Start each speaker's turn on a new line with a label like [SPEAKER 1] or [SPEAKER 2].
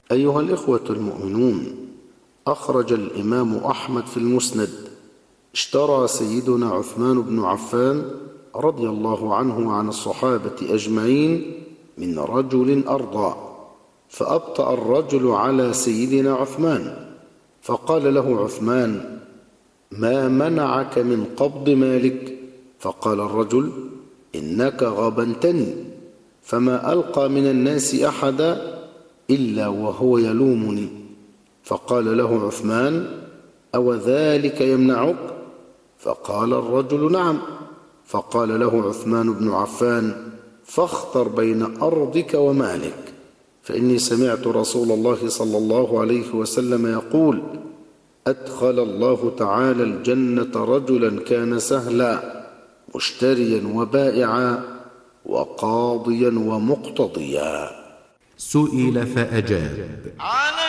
[SPEAKER 1] أيها الإخوة المؤمنون، أخرج الإمام أحمد في المسند: اشترى سيدنا عثمان بن عفان رضي الله عنه وعن الصحابة أجمعين من رجل أرضا، فأبطأ الرجل على سيدنا عثمان، فقال له عثمان: ما منعك من قبض مالك؟ فقال الرجل: إنك غبنتني، فما ألقى من الناس أحدا إلا وهو يلومني. فقال له عثمان: أو ذلك يمنعك؟ فقال الرجل: نعم. فقال له عثمان بن عفان: فاختر بين أرضك ومالك، فإني سمعت رسول الله صلى الله عليه وسلم يقول: أدخل الله تعالى الجنة رجلا كان سهلا، مشتريا وبائعا وقاضيا ومقتضيا.
[SPEAKER 2] سئل فأجاب: